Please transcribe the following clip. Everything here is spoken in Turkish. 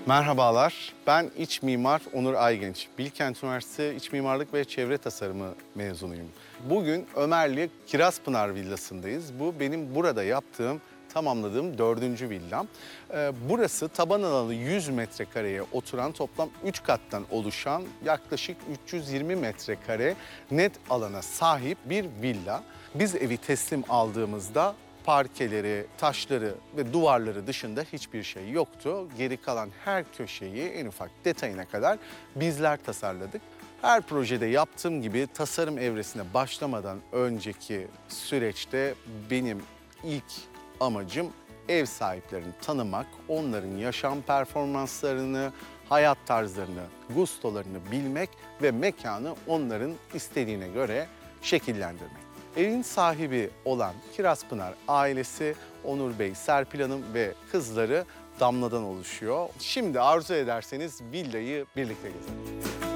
Merhabalar, ben iç mimar Onur Aygenç. Bilkent Üniversitesi İç Mimarlık ve Çevre Tasarımı mezunuyum. Bugün Ömerli Kirazpınar Villası'ndayız. Bu benim burada tamamladığım 4. villam. Burası taban alanı 100 metrekareye oturan toplam 3 kattan oluşan yaklaşık 320 metrekare net alana sahip bir villa. Biz evi teslim aldığımızda parkeleri, taşları ve duvarları dışında hiçbir şey yoktu. Geri kalan her köşeyi en ufak detayına kadar bizler tasarladık. Her projede yaptığım gibi tasarım evresine başlamadan önceki süreçte benim ilk amacım ev sahiplerini tanımak, onların yaşam performanslarını, hayat tarzlarını, gustolarını bilmek ve mekanı onların istediğine göre şekillendirmek. Evin sahibi olan Kirazpınar ailesi Onur Bey, Serpil Hanım ve kızları Damla'dan oluşuyor. Şimdi arzu ederseniz villayı birlikte gezelim.